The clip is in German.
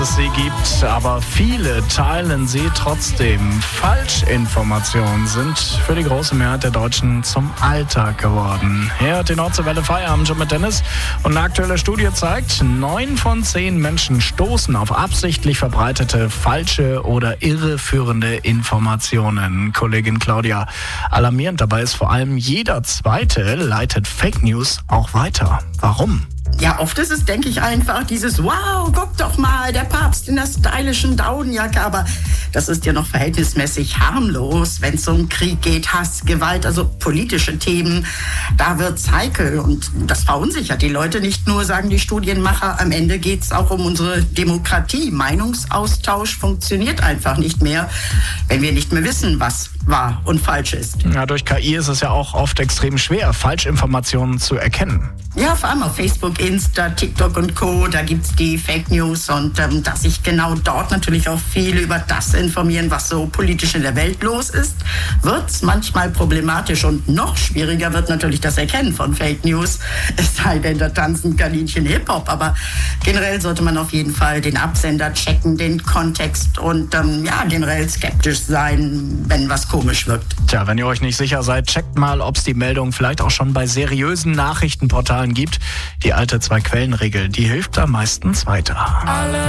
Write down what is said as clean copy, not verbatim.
es sie gibt, aber viele teilen sie trotzdem. Falschinformationen sind für die große Mehrheit der Deutschen zum Alltag geworden. Hier hat die Nordseewelle Feierabend schon mit Dennis und eine aktuelle Studie zeigt, 9 von 10 Menschen stoßen auf absichtlich verbreitete, falsche oder irreführende Informationen. Kollegin Claudia, alarmierend dabei ist vor allem, jeder Zweite leitet Fake News auch weiter. Warum? Ja, oft ist es, denke ich, einfach dieses wow, guck doch mal, der Papst in der stylischen Daunenjacke. Aber das ist ja noch verhältnismäßig harmlos, wenn es um Krieg geht, Hass, Gewalt, also politische Themen. Da wird's heikel und das verunsichert die Leute nicht nur, sagen die Studienmacher. Am Ende geht's auch um unsere Demokratie. Meinungsaustausch funktioniert einfach nicht mehr, wenn wir nicht mehr wissen, was wahr und falsch ist. Ja, durch KI ist es ja auch oft extrem schwer, Falschinformationen zu erkennen. Ja, vor allem auf Facebook, Insta, TikTok und Co. Da gibt's die Fake News und dass sich genau dort natürlich auch viele über das informieren, was so politisch in der Welt los ist, wird's manchmal problematisch und noch schwieriger wird natürlich das Erkennen von Fake News. Es sei denn, da tanzen Kaninchen Hip-Hop, aber generell sollte man auf jeden Fall den Absender checken, den Kontext und generell skeptisch sein, wenn was komisch wirkt. Tja, wenn ihr euch nicht sicher seid, checkt mal, ob es die Meldung vielleicht auch schon bei seriösen Nachrichtenportalen gibt. Die alte 2-Quellen-Regel, die hilft da meistens weiter.